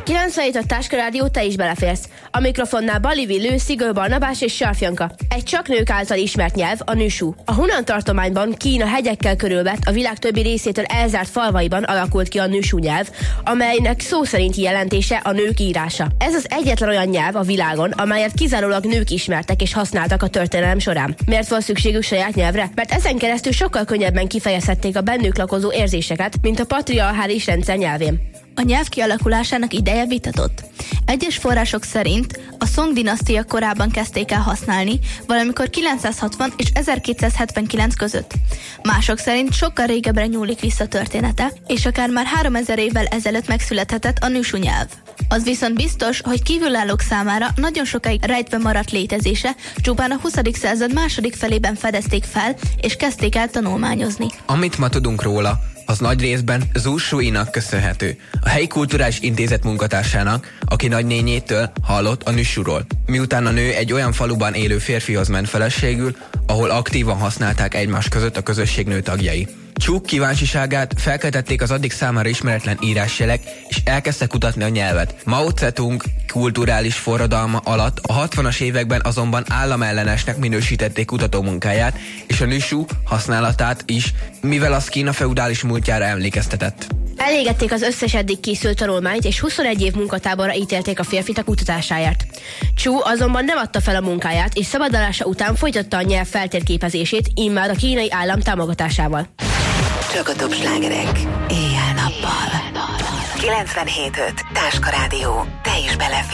97 a Táska Rádió, te is beleférsz. A mikrofonnál Bali Villő, Szigő Barnabás és Sarf Janka. Egy csak nők által ismert nyelv, a nüsú. A Hunan tartományban, Kína hegyekkel körülvett, a világ többi részétől elzárt falvaiban alakult ki a nüsú nyelv, amelynek szó szerinti jelentése a nők írása. Ez az egyetlen olyan nyelv a világon, amelyet kizárólag nők ismertek és használtak a történelem során. Miért van szükségük saját nyelvre? Mert ezen keresztül sokkal könnyebben kifejezhették a bennük lakozó érzéseket, mint a patriarchális rendszer nyelvén. A nyelv kialakulásának ideje vitatott. Egyes források szerint a Song dinasztia korában kezdték el használni, valamikor 960 és 1279 között. Mások szerint sokkal régebbre nyúlik vissza története, és akár már 3000 évvel ezelőtt megszülethetett a nüsú nyelv. Az viszont biztos, hogy kívülállók számára nagyon sokáig rejtve maradt létezése, csupán a 20. század második felében fedezték fel, és kezdték el tanulmányozni. Amit ma tudunk róla, az nagy részben Zhu Shuinak köszönhető, a helyi kulturális intézet munkatársának, aki nagynényétől hallott a nüsúról. Miután a nő egy olyan faluban élő férfihoz ment feleségül, ahol aktívan használták egymás között a közösség nőtagjai. Chu kíváncsiságát felkeltették az addig számára ismeretlen írásjelek, és elkezdte kutatni a nyelvet. Mao Zedong kulturális forradalma alatt a 60-as években azonban államellenesnek minősítették kutatómunkáját, és a nüsú használatát is, mivel az Kína feudális múltjára emlékeztetett. Elégették az összes eddig készült tanulmányt, és 21 év munkatáborra ítélték a férfit a kutatásáért. Chu azonban nem adta fel a munkáját, és szabadulása után folytatta a nyelv feltérképezését, immár a kínai állam támogatásával. Csak a top slágerek éjjel-nappal. 97.5 Táska Rádió, te is beleférsz.